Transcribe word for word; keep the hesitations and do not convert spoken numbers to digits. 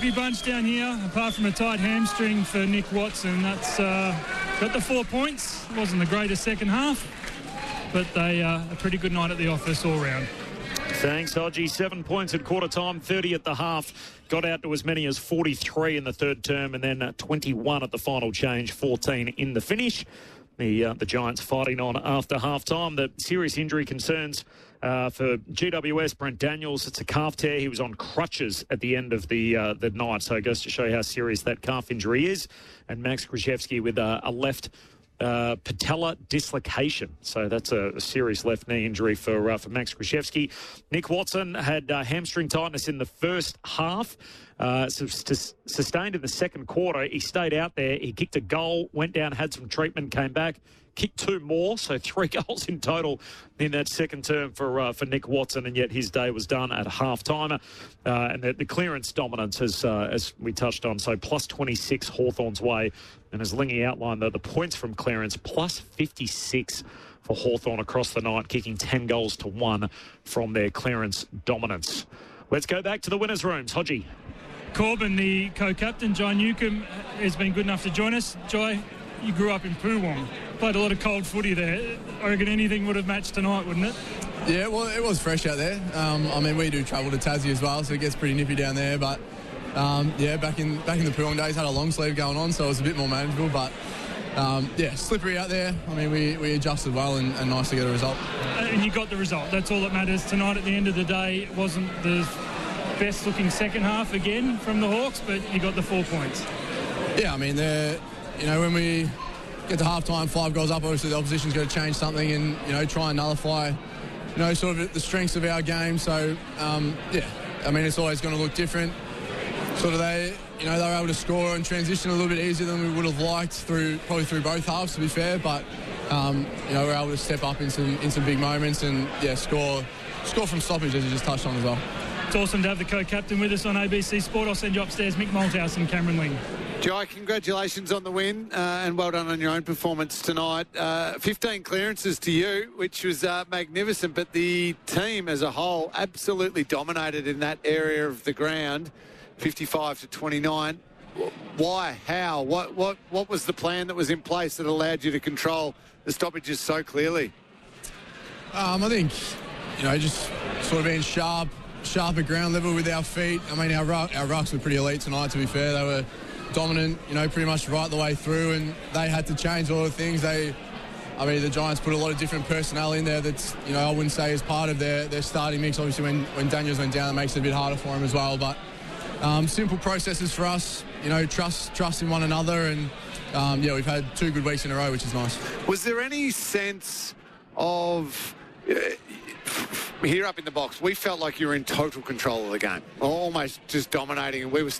happy bunch down here, apart from a tight hamstring for Nick Watson. That's uh, got the four points. It wasn't the greatest second half, but they uh, a pretty good night at the office all round. Thanks, Hodgie. Seven points at quarter time, thirty at the half. Got out to as many as forty-three in the third term, and then uh, twenty-one at the final change, fourteen in the finish. The uh, the Giants fighting on after half-time. The serious injury concerns uh, for G W S, Brent Daniels. It's a calf tear. He was on crutches at the end of the uh, the night, so it goes to show you how serious that calf injury is. And Max Krzyzewski with uh, a left uh, patella dislocation. So that's a, a serious left knee injury for uh, for Max Krzyzewski. Nick Watson had uh, hamstring tightness in the first half. Uh, so sustained in the second quarter. He stayed out there. He kicked a goal, went down, had some treatment, came back, kicked two more, so three goals in total in that second term for uh, for Nick Watson, and yet his day was done at half-time. Uh, and the, the clearance dominance, as, uh, as we touched on, so plus twenty-six Hawthorn's way. And as Lingy outlined, though, the points from clearance, plus fifty-six for Hawthorn across the night, kicking ten goals to one from their clearance dominance. Let's go back to the winners' rooms. Hodgie. Corbin, the co-captain, Jai Newcomb, has been good enough to join us. Jai, you grew up in Poowong. Played a lot of cold footy there. I reckon anything would have matched tonight, wouldn't it? Yeah, well, it was fresh out there. Um, I mean, we do travel to Tassie as well, so it gets pretty nippy down there. But, um, yeah, back in back in the Poowong days, had a long sleeve going on, so it was a bit more manageable. But, um, yeah, slippery out there. I mean, we, we adjusted well and, and nice to get a result. And you got the result. That's all that matters. Tonight, at the end of the day, it wasn't the best looking second half again from the Hawks, but you got the four points. Yeah, I mean, you know, when we get to half-time, five goals up, obviously the opposition's got to change something and, you know, try and nullify, you know, sort of the strengths of our game. So, um, yeah, I mean, it's always going to look different. Sort of they, you know, they were able to score and transition a little bit easier than we would have liked through, probably through both halves, to be fair. But, um, you know, we're able to step up in some, in some big moments and, yeah, score, score from stoppage, as you just touched on as well. It's awesome to have the co-captain with us on A B C Sport. I'll send you upstairs, Mick Malthouse and Cameron Ling. Jai, congratulations on the win uh, and well done on your own performance tonight. Uh, fifteen clearances to you, which was uh, magnificent, but the team as a whole absolutely dominated in that area of the ground, fifty-five to twenty-nine. Why? How? What, what, what was the plan that was in place that allowed you to control the stoppages so clearly? Um, I think, you know, just sort of being sharp, sharp at ground level with our feet. I mean, our ruck, our rucks were pretty elite tonight, to be fair. They were dominant, you know, pretty much right the way through, and they had to change all the things. They, I mean, the Giants put a lot of different personnel in there that's, you know, I wouldn't say is part of their, their starting mix. Obviously, when, when Daniels went down, it makes it a bit harder for him as well. But um, simple processes for us, you know, trust, trust in one another, and, um, yeah, we've had two good weeks in a row, which is nice. Was there any sense of... Uh, here up in the box, we felt like you were in total control of the game, almost just dominating, and we were